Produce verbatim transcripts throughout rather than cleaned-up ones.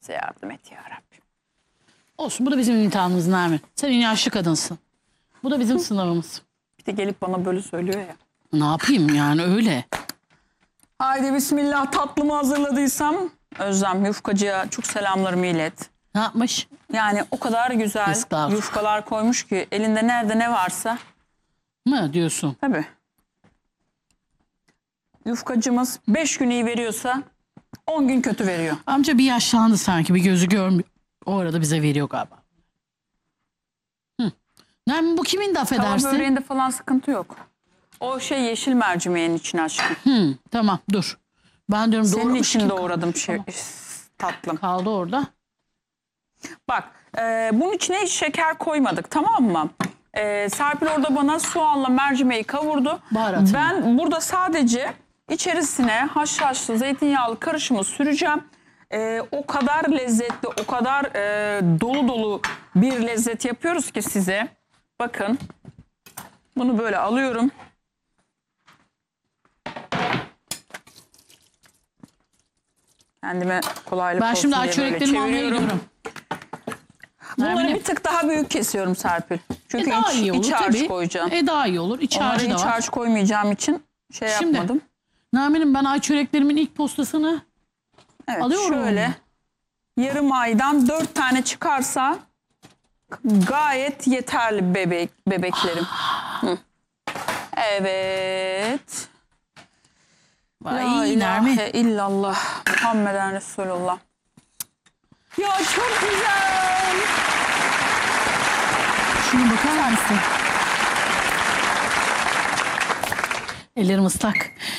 Bize yardım et ya Rabbim. Olsun, bu da bizim imtihanımız Nermin. Sen yaşlı kadınsın. Bu da bizim sınavımız. Bir de gelip bana böyle söylüyor ya. Ne yapayım yani, öyle. Haydi bismillah, tatlımı hazırladıysam Özlem yufkacıya çok selamlarımı ilet. Ne yapmış? Yani o kadar güzel Yazıklar. yufkalar koymuş ki elinde nerede ne varsa. Mı diyorsun? Tabii. Yufkacımız beş gün iyi veriyorsa on gün kötü veriyor. Amca bir yaşlandı sanki, bir gözü görmüyor. O arada bize veriyor galiba. Hı. Nermin, bu kimin de Tava affedersin? böreğinde falan sıkıntı yok. O şey yeşil mercimeğin için aşkım. Hı, tamam dur. Ben diyorum Senin doğramış için kim? doğradım şey, tatlım. Kaldı orada. Bak e, bunun içine hiç şeker koymadık, tamam mı? E, Serpil orada bana soğanla mercimeği kavurdu. Baharatını. Ben burada sadece içerisine haşhaşlı zeytinyağlı karışımı süreceğim. E, o kadar lezzetli, o kadar e, dolu dolu bir lezzet yapıyoruz ki size. Bakın. Bunu böyle alıyorum. Kendime kolaylık Ben olsun şimdi diye ay böyle çöreklerimi almaya çeviriyorum. gidiyorum. Bunları Nermin, bir tık daha büyük kesiyorum Serpil. Çünkü e daha iç, iyi olur iç harç tabii. koyacağım. E daha iyi olur. İç Onlara harcı da iç var. harç koymayacağım için şey Şimdi, yapmadım. Nermin'im, ben ay çöreklerimin ilk postasını Evet, alıyorum. şöyle yarım aydan dört tane çıkarsa gayet yeterli bebek bebeklerim. Hı. Evet. La Vay Nermin. ilahe illallah Muhammeden Resulullah. Ya çok güzel. Şuna bakar mısın? Ellerim ıslak.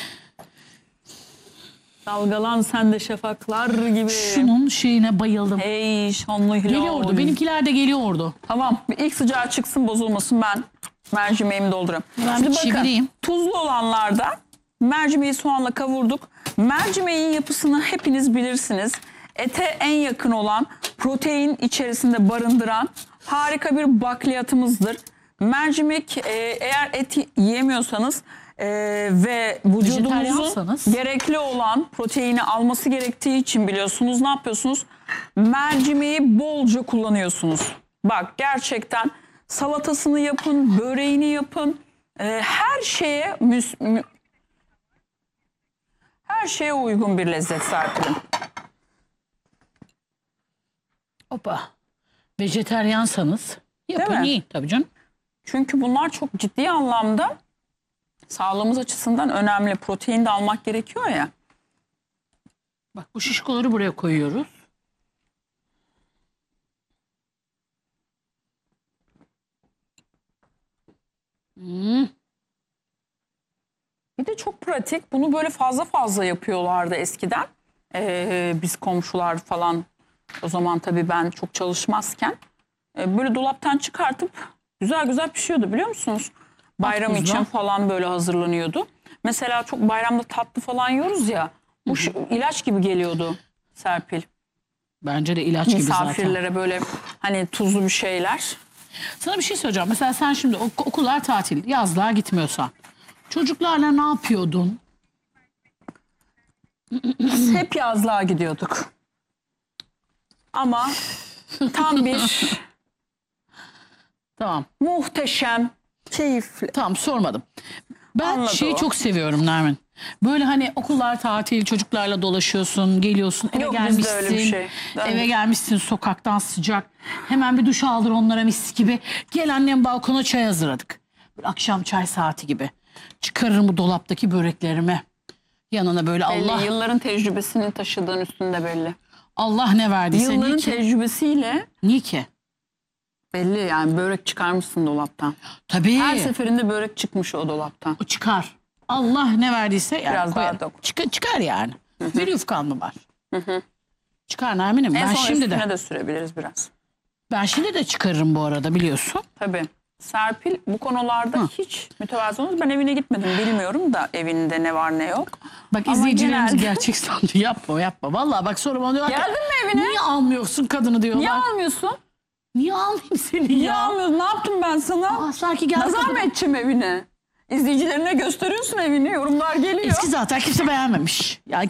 Dalgalan sen de şafaklar gibi. Şunun şeyine bayıldım. Hey şanlı hilal. Geliyordu. Benimkiler de geliyordu. Tamam, ilk sıcağı çıksın, bozulmasın, ben mercimeğimi doldurayım. Ben Şimdi bir bakın, çevireyim. tuzlu olanlarda mercimeği soğanla kavurduk. Mercimeğin yapısını hepiniz bilirsiniz. Ete en yakın olan, protein içerisinde barındıran harika bir bakliyatımızdır. Mercimek e, eğer et yiyemiyorsanız e, ve vücudumuzun Vejetaryensanız. gerekli olan proteini alması gerektiği için biliyorsunuz ne yapıyorsunuz? Mercimeği bolca kullanıyorsunuz. Bak gerçekten salatasını yapın, böreğini yapın. E, her şeye müs, mü, her şeye uygun bir lezzet Serpil'im. Hoppa. Vejeteryansanız yapın, Değil mi? yiyin. Tabii canım. Çünkü bunlar çok ciddi anlamda sağlığımız açısından önemli. Protein de almak gerekiyor ya. Bak, bu şişkoları buraya koyuyoruz. Hmm. Bir de çok pratik. Bunu böyle fazla fazla yapıyorlardı eskiden. Ee, biz komşular falan, o zaman tabii ben çok çalışmazken e, böyle dolaptan çıkartıp güzel güzel pişiyordu, biliyor musunuz? Bayram Bak, için falan böyle hazırlanıyordu. Mesela çok bayramda tatlı falan yiyoruz ya. Bu şu, ilaç gibi geliyordu Serpil. Bence de ilaç gibi zaten. Misafirlere böyle hani tuzlu bir şeyler. Sana bir şey söyleyeceğim. Mesela sen şimdi ok- okullar tatil, yazlığa gitmiyorsan çocuklarla ne yapıyordun? Biz hep yazlığa gidiyorduk. Ama tam bir Tamam. muhteşem, keyifli. Tamam, sormadım. Ben Anladı şeyi o. çok seviyorum Nermin. Böyle hani okullar tatil, çocuklarla dolaşıyorsun, geliyorsun, eve Yok, gelmişsin. bizde öyle bir şey. Ben- Eve gelmişsin, sokaktan sıcak. Hemen bir duş aldır onlara mis gibi. Gel annem, balkona çay hazırladık. Böyle akşam çay saati gibi. Çıkarırım bu dolaptaki böreklerimi. Yanına böyle Belli, Allah yılların tecrübesini taşıdığın üstünde belli. Allah ne verdiyse. Yılların Niye ki? tecrübesiyle Niye ki? belli, yani börek çıkarmışsın dolaptan. Tabii. Her seferinde börek çıkmış o dolaptan. O çıkar. Allah ne verdiyse yani Biraz daha koyar. dök. Çıkar, çıkar yani. Bir yufkan mı var? Çıkar Nermin'im. En Ben son şimdi üstüne de de sürebiliriz biraz. ben şimdi de çıkarırım bu arada, biliyorsun. Tabii. Serpil bu konularda hiç mütevazı olmaz. Ben evine gitmedim, bilmiyorum da evinde ne var ne yok. Bak, Ama izleyicilerimiz genelde- gerçek sandı. Yapma yapma. Vallahi bak, sonra bana diyorlar ki, Geldin mi evine? niye almıyorsun kadını diyorlar. Niye almıyorsun? Niye almayayım seni Niye ya? almıyorsun? Ne yaptım ben sana? Aa, sanki gel Nazar kadın- mı edeceğim evine? İzleyicilerine gösteriyorsun evini, yorumlar geliyor. Eski zaten kimse beğenmemiş. Ya